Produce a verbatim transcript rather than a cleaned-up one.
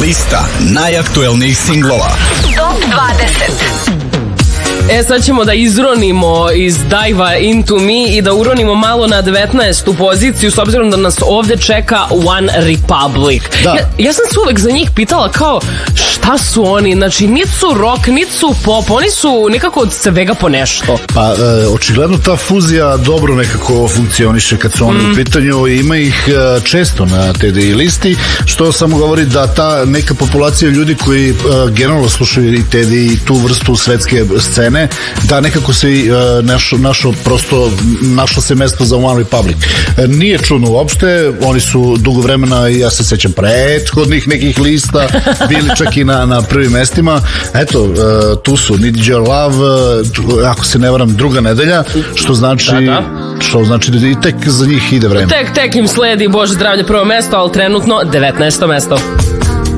Lista najaktuelnijih singlova. Top dvadeset. E, sad ćemo da izronimo iz Dive Into Me i da uronimo malo na devetnaestu poziciju, s obzirom da nas ovde čeka One Republic. Da. Ja, ja sam se uvek za njih pitala kao šta su oni, znači nit su rock, nit su pop, oni su nekako od svega po nešto. Pa e, očigledno ta fuzija dobro nekako funkcioniše kad su oni mm. u pitanju i ima ih e, često na T D I listi, što samo govori da ta neka populacija ljudi koji e, generalno slušaju i T D I i tu vrstu svetske scene, da nekako se uh, našo, našo prosto našlo se mesto za One Republic. Uh, nije čudno uopšte, oni su dugo vremena, ja se sećam prethodnih nekih lista, bili čak i na, na prvim mestima. Eto, uh, tu su Need Your Love, uh, ako se ne varam, druga nedelja, što znači da, da. što znači da i tek za njih ide vreme. Tek, tek im sledi, Bože zdravlje, prvo mesto, ali trenutno devetnaesto mesto.